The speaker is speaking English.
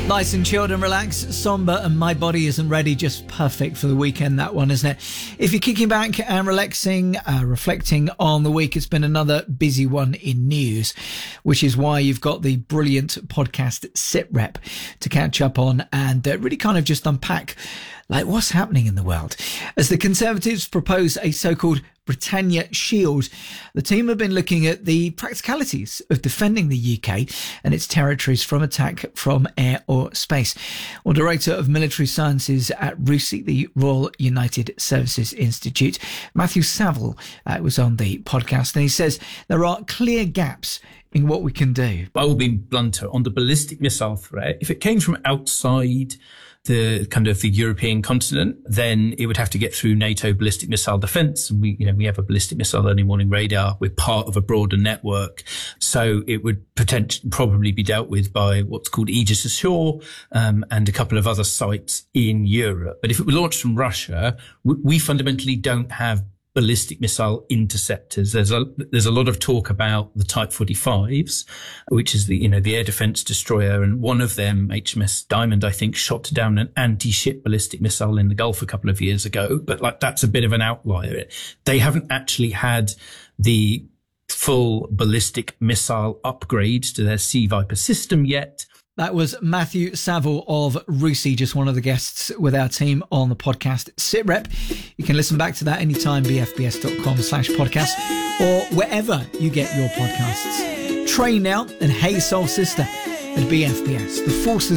Nice and chilled and relaxed, somber, and My Body Isn't Ready, just perfect for the weekend, that one, isn't it? If you're kicking back and relaxing, reflecting on the week, it's been another busy one in news, which is why you've got the brilliant podcast SitRep to catch up on and really kind of just unpack like what's happening in the world. As the Conservatives propose a so-called Britannia Shield, the team have been looking at the practicalities of defending the UK and its territories from attack from air or space. Well, Director of Military Sciences at RUSI, the Royal United Services Institute, Matthew Saville, was on the podcast, and he says there are clear gaps in what we can do. I will be blunter on the ballistic missile threat. If it came from outside the kind of the European continent, then it would have to get through NATO ballistic missile defense. And we have a ballistic missile early warning radar. We're part of a broader network. So it would probably be dealt with by what's called Aegis Ashore, and a couple of other sites in Europe. But if it were launched from Russia, we fundamentally don't have ballistic missile interceptors. There's a lot of talk about the Type 45s, which is the air defense destroyer. And one of them, HMS Diamond, I think, shot down an anti-ship ballistic missile in the Gulf a couple of years ago. But that's a bit of an outlier. They haven't actually had the full ballistic missile upgrades to their Sea Viper system yet. That was Matthew Saville of RUSI, just one of the guests with our team on the podcast SitRep. You can listen back to that anytime, bfbs.com/podcast, or wherever you get your podcasts. Train now and Hey Soul Sister at BFBS. The Forces